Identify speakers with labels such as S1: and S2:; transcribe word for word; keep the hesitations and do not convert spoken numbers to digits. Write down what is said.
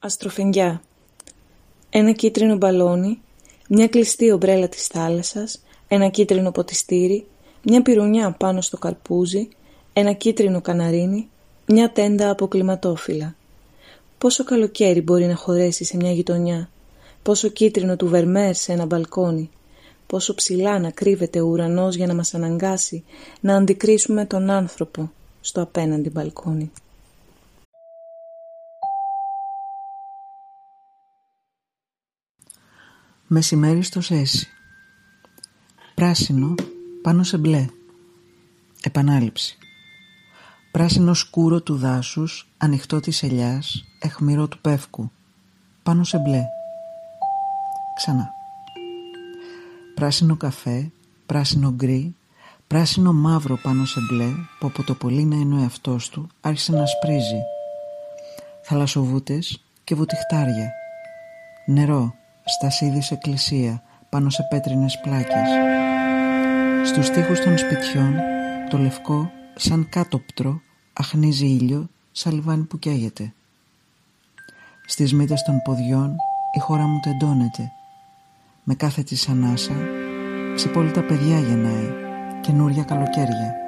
S1: Αστροφενγκιά. Ένα κίτρινο μπαλόνι, μια κλειστή ομπρέλα της θάλασσας, ένα κίτρινο ποτιστήρι, μια πυρουνιά πάνω στο καρπούζι, ένα κίτρινο καναρίνι, μια τέντα από κλιματόφυλλα. Πόσο καλοκαίρι μπορεί να χωρέσει σε μια γειτονιά, πόσο κίτρινο του βερμέρ σε ένα μπαλκόνι, πόσο ψηλά να κρύβεται ο ουρανός για να μας αναγκάσει να αντικρίσουμε τον άνθρωπο στο απέναντι μπαλκόνι.
S2: Μεσημέρι στο Σέσι. Πράσινο πάνω σε μπλε. Επανάληψη. Πράσινο σκούρο του δάσους, ανοιχτό της ελιάς, αιχμηρό του πεύκου. Πάνω σε μπλε. Ξανά. Πράσινο καφέ, πράσινο γκρι, πράσινο μαύρο πάνω σε μπλε, που από το πολύ να είναι ο εαυτός του άρχισε να σπρίζει. Θαλασσοβούτες και βουτυχτάρια. Νερό, στασίδης εκκλησία, πάνω σε πέτρινες πλάκες. Στους τοίχους των σπιτιών, το λευκό, σαν κάτωπτρο, αχνίζει ήλιο, σαν λιβάνι που καίγεται. Στις μύτες των ποδιών, η χώρα μου τεντώνεται. Με κάθε της ανάσα, ξυπόλυτα παιδιά γεννάει, καινούρια καλοκαίρια.